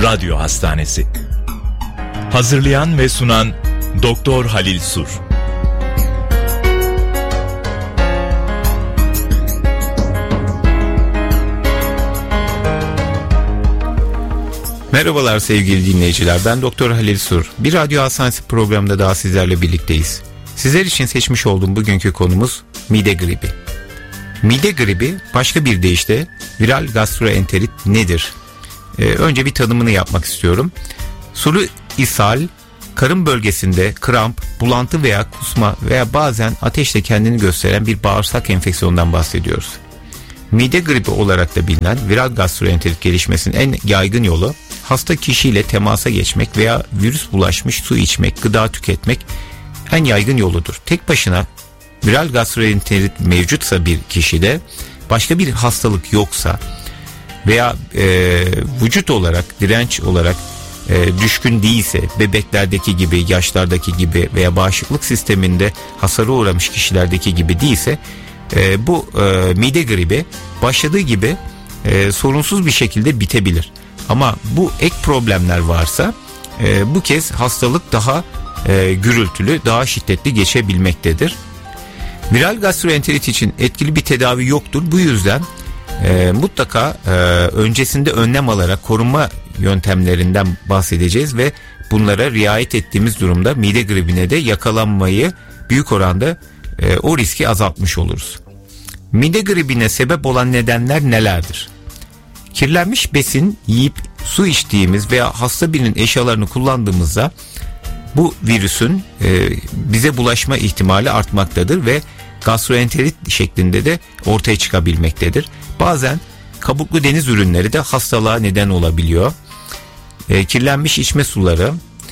Radyo Hastanesi. Hazırlayan ve sunan Doktor Halil Sur. Merhabalar sevgili dinleyiciler, ben Doktor Halil Sur. Bir Radyo Hastanesi programında daha sizlerle birlikteyiz. Sizler için seçmiş olduğum bugünkü konumuz mide gribi. Mide gribi, başka bir deyişle viral gastroenterit nedir? Önce bir tanımını yapmak istiyorum. Sulu ishal, karın bölgesinde kramp, bulantı veya kusma veya bazen ateşle kendini gösteren bir bağırsak enfeksiyonundan bahsediyoruz. Mide gribi olarak da bilinen viral gastroenterit gelişmesinin en yaygın yolu hasta kişiyle temasa geçmek veya virüs bulaşmış su içmek, gıda tüketmek en yaygın yoludur. Tek başına viral gastroenterit mevcutsa bir kişide, başka bir hastalık yoksa veya vücut olarak, direnç olarak düşkün değilse, bebeklerdeki gibi, yaşlardaki gibi veya bağışıklık sisteminde hasara uğramış kişilerdeki gibi değilse, bu mide gribi başladığı gibi sorunsuz bir şekilde bitebilir. Ama bu ek problemler varsa bu kez hastalık daha gürültülü, daha şiddetli geçebilmektedir. Viral gastroenterit için etkili bir tedavi yoktur. Bu yüzden mutlaka öncesinde önlem alarak korunma yöntemlerinden bahsedeceğiz ve bunlara riayet ettiğimiz durumda mide gribine de yakalanmayı büyük oranda o riski azaltmış oluruz. Mide gribine sebep olan nedenler nelerdir? Kirlenmiş besin yiyip su içtiğimiz veya hasta birinin eşyalarını kullandığımızda bu virüsün bize bulaşma ihtimali artmaktadır ve gastroenterit şeklinde de ortaya çıkabilmektedir. Bazen kabuklu deniz ürünleri de hastalığa neden olabiliyor. Kirlenmiş içme suları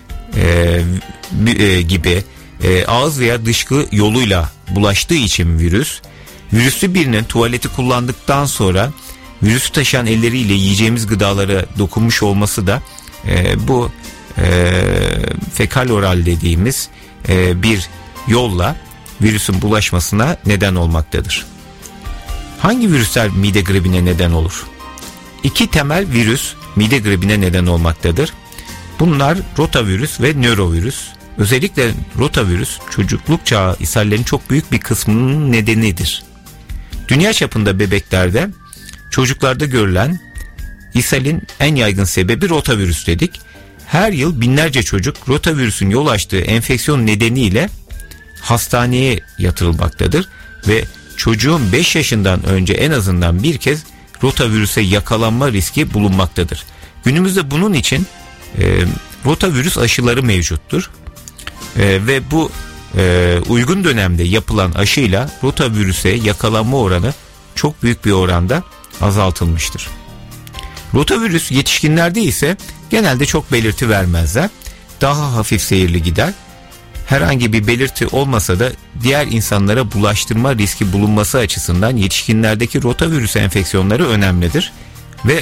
gibi ağız veya dışkı yoluyla bulaştığı için virüslü birinin tuvaleti kullandıktan sonra virüsü taşıyan elleriyle yiyeceğimiz gıdalara dokunmuş olması da bu fekal oral dediğimiz bir yolla virüsün bulaşmasına neden olmaktadır. Hangi virüsler mide gribine neden olur? 2 temel virüs mide gribine neden olmaktadır. Bunlar rotavirüs ve nörovirüs. Özellikle rotavirüs çocukluk çağı ishallerin çok büyük bir kısmının nedenidir. Dünya çapında bebeklerde, çocuklarda görülen ishalin en yaygın sebebi rotavirüs dedik. Her yıl binlerce çocuk rotavirüsün yol açtığı enfeksiyon nedeniyle hastaneye yatırılmaktadır ve çocuğun 5 yaşından önce en azından bir kez rotavirüse yakalanma riski bulunmaktadır. Günümüzde bunun için rotavirüs aşıları mevcuttur ve bu uygun dönemde yapılan aşıyla rotavirüse yakalanma oranı çok büyük bir oranda azaltılmıştır. Rotavirüs yetişkinlerde ise genelde çok belirti vermezler. Daha hafif seyirli gider. Herhangi bir belirti olmasa da diğer insanlara bulaştırma riski bulunması açısından yetişkinlerdeki rotavirüs enfeksiyonları önemlidir. Ve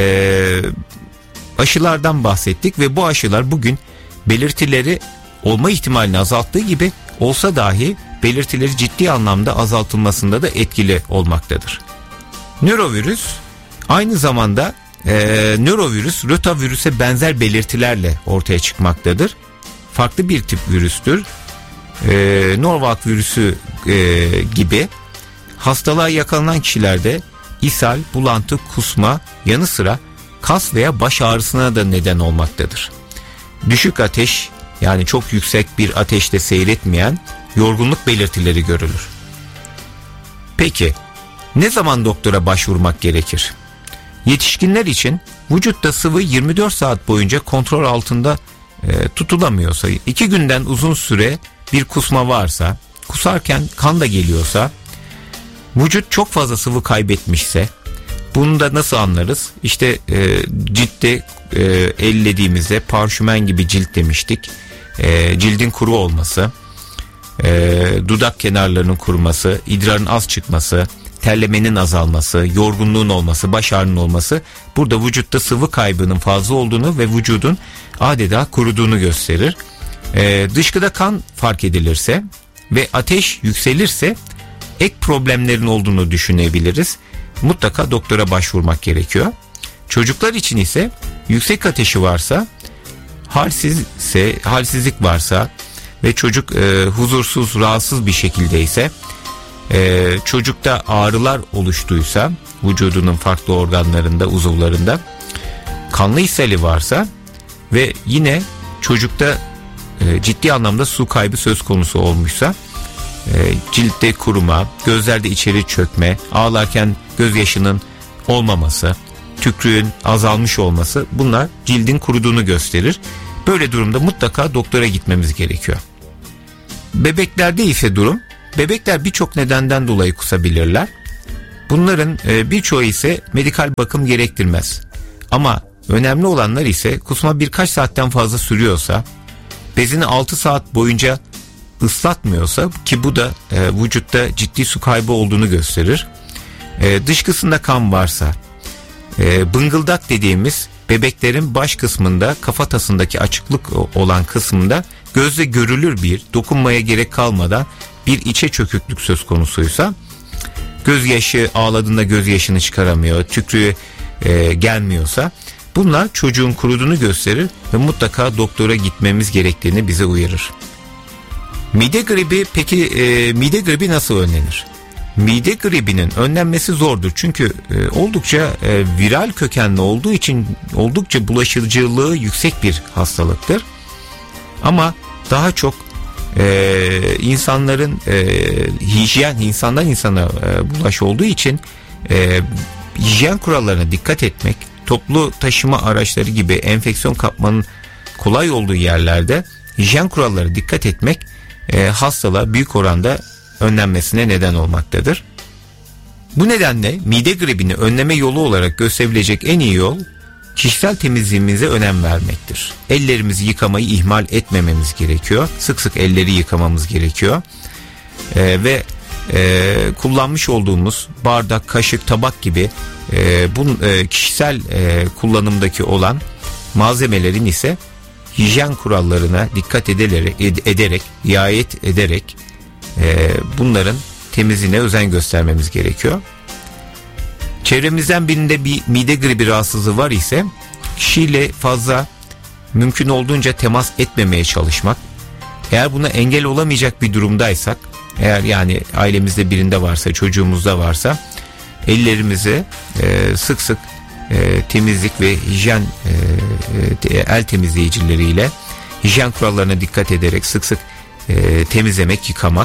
aşılardan bahsettik ve bu aşılar bugün belirtileri olma ihtimalini azalttığı gibi olsa dahi belirtileri ciddi anlamda azaltılmasında da etkili olmaktadır. Nörovirüs aynı zamanda nörovirüs rotavirüse benzer belirtilerle ortaya çıkmaktadır. Farklı bir tip virüstür. Norvalk virüsü gibi hastalığa yakalanan kişilerde ishal, bulantı, kusma yanı sıra kas veya baş ağrısına da neden olmaktadır. Düşük ateş, yani çok yüksek bir ateşte seyretmeyen yorgunluk belirtileri görülür. Peki ne zaman doktora başvurmak gerekir? Yetişkinler için vücutta sıvı 24 saat boyunca kontrol altında tutulamıyorsa, 2 günden uzun süre bir kusma varsa, kusarken kan da geliyorsa, vücut çok fazla sıvı kaybetmişse, bunu da nasıl anlarız? İşte ciltte ellediğimizde parşömen gibi cilt demiştik. Cildin kuru olması, dudak kenarlarının kuruması, idrarın az çıkması, terlemenin azalması, yorgunluğun olması, baş ağrının olması burada vücutta sıvı kaybının fazla olduğunu ve vücudun adeta kuruduğunu gösterir. Dışkıda kan fark edilirse ve ateş yükselirse ek problemlerin olduğunu düşünebiliriz. Mutlaka doktora başvurmak gerekiyor. Çocuklar için ise yüksek ateşi varsa, halsizlik varsa ve çocuk huzursuz, rahatsız bir şekildeyse, çocukta ağrılar oluştuysa vücudunun farklı organlarında, uzuvlarında, kanlı ishali varsa ve yine çocukta ciddi anlamda su kaybı söz konusu olmuşsa, ciltte kuruma, gözlerde içeri çökme, ağlarken gözyaşının olmaması, tükrüğün azalmış olması, bunlar cildin kuruduğunu gösterir. Böyle durumda mutlaka doktora gitmemiz gerekiyor. Bebeklerde ise durum, bebekler birçok nedenden dolayı kusabilirler. Bunların birçoğu ise medikal bakım gerektirmez. Ama önemli olanlar ise kusma birkaç saatten fazla sürüyorsa, bezini 6 saat boyunca ıslatmıyorsa, ki bu da vücutta ciddi su kaybı olduğunu gösterir. Dışkısında kan varsa, bıngıldak dediğimiz bebeklerin baş kısmında, kafatasındaki açıklık olan kısmında gözle görülür bir, dokunmaya gerek kalmadan bir içe çöküklük söz konusuysa, gözyaşı, ağladığında gözyaşını çıkaramıyor, tükrüğü gelmiyorsa, bunlar çocuğun kuruduğunu gösterir ve mutlaka doktora gitmemiz gerektiğini bize uyarır. Mide gribi, peki mide gribi nasıl önlenir? Mide gribinin önlenmesi zordur çünkü oldukça viral kökenli olduğu için oldukça bulaşıcılığı yüksek bir hastalıktır. Ama daha çok insanların insandan insana bulaş olduğu için hijyen kurallarına dikkat etmek, toplu taşıma araçları gibi enfeksiyon kapmanın kolay olduğu yerlerde hijyen kurallarına dikkat etmek hastalığa büyük oranda önlenmesine neden olmaktadır. Bu nedenle mide gribini önleme yolu olarak gösterilecek en iyi yol, kişisel temizliğimize önem vermektir. Ellerimizi yıkamayı ihmal etmememiz gerekiyor. Sık sık elleri yıkamamız gerekiyor. Ve kullanmış olduğumuz bardak, kaşık, tabak gibi kişisel kullanımdaki olan malzemelerin ise hijyen kurallarına dikkat ederek, riayet ederek bunların temizliğine özen göstermemiz gerekiyor. Çevremizden birinde bir mide gribi rahatsızlığı var ise kişiyle fazla mümkün olduğunca temas etmemeye çalışmak. Eğer buna engel olamayacak bir durumdaysak, eğer yani ailemizde birinde varsa, çocuğumuzda varsa, ellerimizi sık sık temizlik ve hijyen el temizleyicileriyle hijyen kurallarına dikkat ederek sık sık temizlemek, yıkamak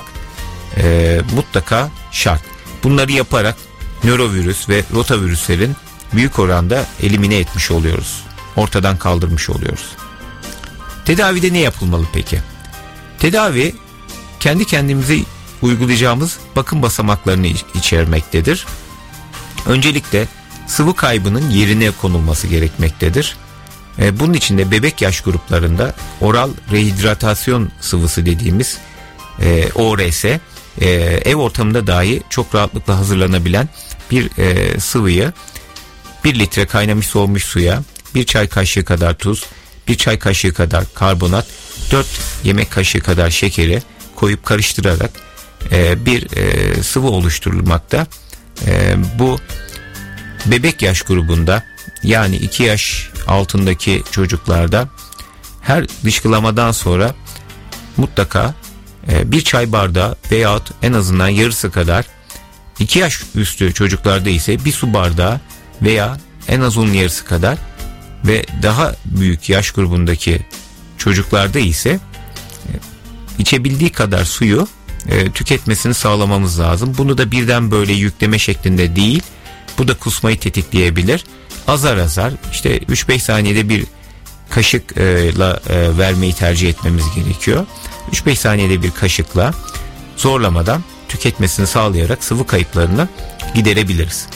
mutlaka şart. Bunları yaparak nörovirüs ve rotavirüslerin büyük oranda elimine etmiş oluyoruz. Ortadan kaldırmış oluyoruz. Tedavide ne yapılmalı peki? Tedavi kendi kendimize uygulayacağımız bakım basamaklarını içermektedir. Öncelikle sıvı kaybının yerine konulması gerekmektedir. Bunun için de bebek yaş gruplarında oral rehidratasyon sıvısı dediğimiz ORS, ev ortamında dahi çok rahatlıkla hazırlanabilen bir sıvıyı 1 litre kaynamış soğumuş suya 1 çay kaşığı kadar tuz, 1 çay kaşığı kadar karbonat, 4 yemek kaşığı kadar şekeri koyup karıştırarak bir sıvı oluşturulmakta. Bu bebek yaş grubunda, yani 2 yaş altındaki çocuklarda her dışkılamadan sonra mutlaka bir çay bardağı veyahut en azından yarısı kadar, 2 yaş üstü çocuklarda ise bir su bardağı veya en az onun yarısı kadar ve daha büyük yaş grubundaki çocuklarda ise içebildiği kadar suyu tüketmesini sağlamamız lazım. Bunu da birden böyle yükleme şeklinde değil, bu da kusmayı tetikleyebilir. Azar azar, işte 3-5 saniyede bir kaşıkla vermeyi tercih etmemiz gerekiyor. 3-5 saniyede bir kaşıkla zorlamadan tüketmesini sağlayarak sıvı kayıplarını giderebiliriz.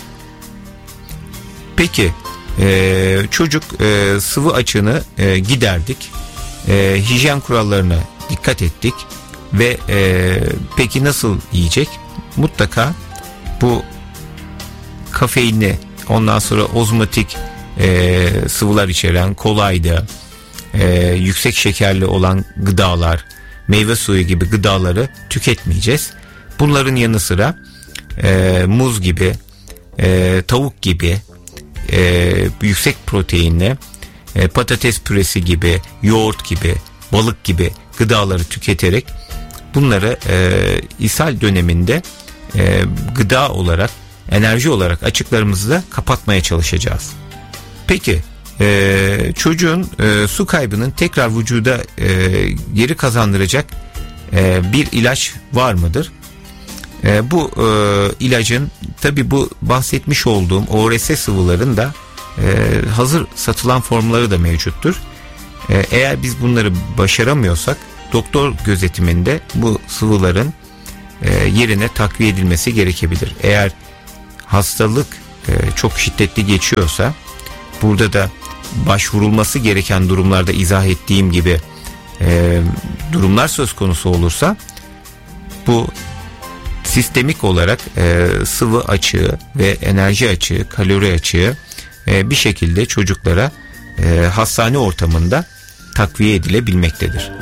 Peki çocuk sıvı açığını giderdik, hijyen kurallarına dikkat ettik ve peki nasıl yiyecek? Mutlaka bu kafeinli, ondan sonra ozmotik sıvılar içeren, kolaydı, yüksek şekerli olan gıdalar, meyve suyu gibi gıdaları tüketmeyeceğiz. Bunların yanı sıra muz gibi, tavuk gibi yüksek proteinli patates püresi gibi, yoğurt gibi, balık gibi gıdaları tüketerek bunları ishal döneminde gıda olarak, enerji olarak açıklarımızı da kapatmaya çalışacağız. Peki çocuğun su kaybının tekrar vücuda geri kazandıracak bir ilaç var mıdır? Bu ilacın, tabi bu bahsetmiş olduğum ORS sıvıların da hazır satılan formları da mevcuttur. Eğer biz bunları başaramıyorsak doktor gözetiminde bu sıvıların yerine takviye edilmesi gerekebilir. Eğer hastalık çok şiddetli geçiyorsa, burada da başvurulması gereken durumlarda izah ettiğim gibi durumlar söz konusu olursa, bu sistemik olarak sıvı açığı ve enerji açığı, kalori açığı bir şekilde çocuklara hastane ortamında takviye edilebilmektedir.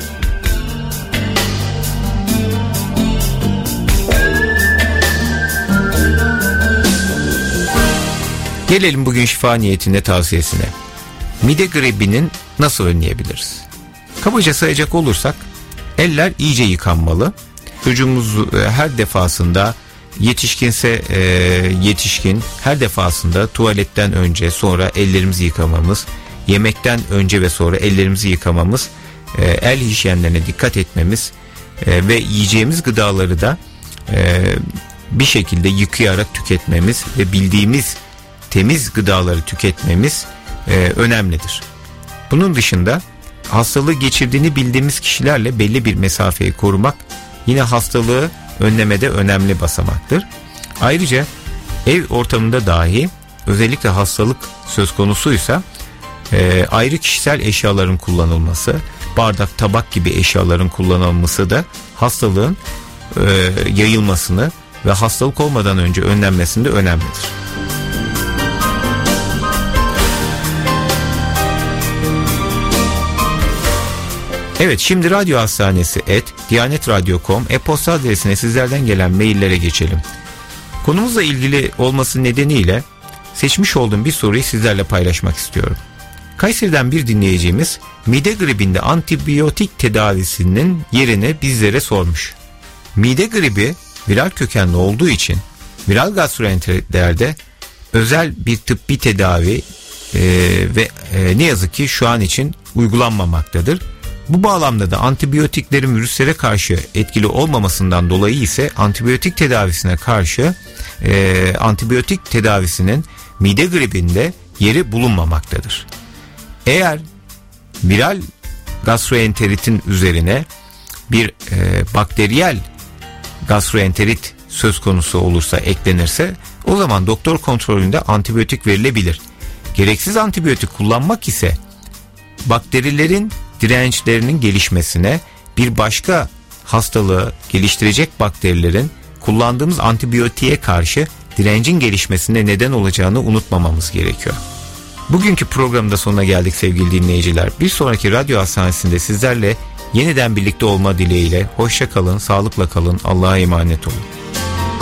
Gelelim bugün şifa niyetinde tavsiyesine. Mide gribinin nasıl önleyebiliriz? Kabaca sayacak olursak, eller iyice yıkanmalı. Çocuğumuz her defasında, yetişkinse yetişkin, her defasında tuvaletten önce sonra ellerimizi yıkamamız, yemekten önce ve sonra ellerimizi yıkamamız, el hijyenlerine dikkat etmemiz ve yiyeceğimiz gıdaları da bir şekilde yıkayarak tüketmemiz ve bildiğimiz temiz gıdaları tüketmemiz önemlidir. Bunun dışında hastalığı geçirdiğini bildiğimiz kişilerle belli bir mesafeyi korumak yine hastalığı önlemede önemli basamaktır. Ayrıca ev ortamında dahi, özellikle hastalık söz konusuysa ayrı kişisel eşyaların kullanılması, bardak, tabak gibi eşyaların kullanılması da hastalığın yayılmasını ve hastalık olmadan önce önlenmesinde önemlidir. Evet, şimdi Radyo Hastanesi @diyanetradyo.com e-posta adresine sizlerden gelen maillere geçelim. Konumuzla ilgili olması nedeniyle seçmiş olduğum bir soruyu sizlerle paylaşmak istiyorum. Kayseri'den bir dinleyicimiz mide gribinde antibiyotik tedavisinin yerini bizlere sormuş. Mide gribi viral kökenli olduğu için viral gastroenteritlerde özel bir tıbbi tedavi ve ne yazık ki şu an için uygulanmamaktadır. Bu bağlamda da antibiyotiklerin virüslere karşı etkili olmamasından dolayı ise antibiyotik tedavisine karşı antibiyotik tedavisinin mide gribinde yeri bulunmamaktadır. Eğer viral gastroenteritin üzerine bir bakteriyel gastroenterit söz konusu olursa, eklenirse, o zaman doktor kontrolünde antibiyotik verilebilir. Gereksiz antibiyotik kullanmak ise bakterilerin dirençlerinin gelişmesine, bir başka hastalığı geliştirecek bakterilerin kullandığımız antibiyotiğe karşı direncin gelişmesine neden olacağını unutmamamız gerekiyor. Bugünkü programda sonuna geldik sevgili dinleyiciler. Bir sonraki Radyo Hastanesi'nde sizlerle yeniden birlikte olma dileğiyle hoşça kalın, sağlıkla kalın, Allah'a emanet olun.